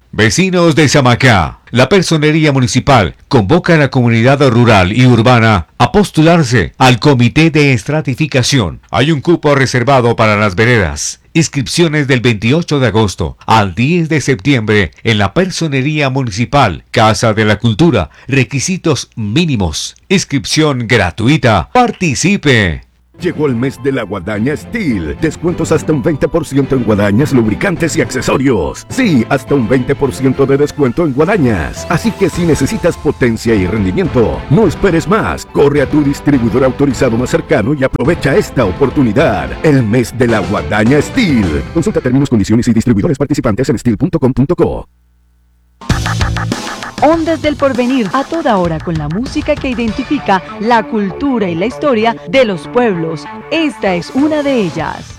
Vecinos de Samacá, la Personería Municipal convoca a la comunidad rural y urbana a postularse al Comité de Estratificación. Hay un cupo reservado para las veredas. Inscripciones del 28 de agosto al 10 de septiembre en la Personería Municipal, Casa de la Cultura. Requisitos mínimos. Inscripción gratuita. Participe. Llegó el mes de la Guadaña Steel. Descuentos hasta un 20% en guadañas, lubricantes y accesorios. Sí, hasta un 20% de descuento en guadañas. Así que si necesitas potencia y rendimiento, no esperes más. Corre a tu distribuidor autorizado más cercano y aprovecha esta oportunidad. El mes de la Guadaña Steel. Consulta términos, condiciones y distribuidores participantes en steel.com.co. Ondas del Porvenir, a toda hora con la música que identifica la cultura y la historia de los pueblos. Esta es una de ellas.